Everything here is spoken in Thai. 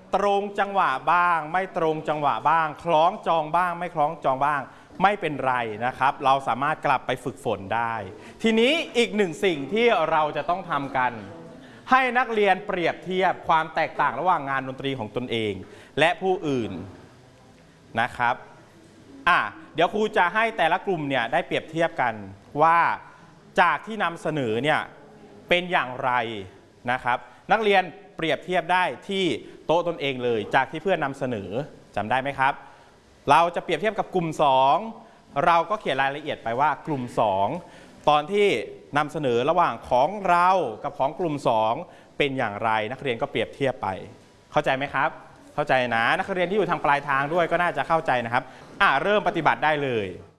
ตรงจังหวะบ้างไม่ตรงจังหวะบ้างคล้องจองบ้างไม่คล้องจองบ้างไม่เป็นไรนะครับเราสามารถกลับไปฝึกฝนได้ทีนี้อีกหนึ่งสิ่งที่เราจะต้องทำกันให้นักเรียนเปรียบเทียบความแตกต่างระหว่างงานดนตรีของตนเองและผู้อื่นนะครับเดี๋ยวครูจะให้แต่ละกลุ่มเนี่ยได้เปรียบเทียบกันว่าจากที่นำเสนอเนี่ยเป็นอย่างไรนะครับนักเรียนเปรียบเทียบได้ที่โต๊ะตนเองเลยจากที่เพื่อนนำเสนอจำได้ไหมครับเราจะเปรียบเทียบกับกลุ่ม2เราก็เขียนรายละเอียดไปว่ากลุ่ม2ตอนที่นำเสนอระหว่างของเรากับของกลุ่ม2เป็นอย่างไรนักเรียนก็เปรียบเทียบไปเข้าใจไหมครับเข้าใจนะนักเรียนที่อยู่ทางปลายทางด้วยก็น่าจะเข้าใจนะครับเริ่มปฏิบัติได้เลย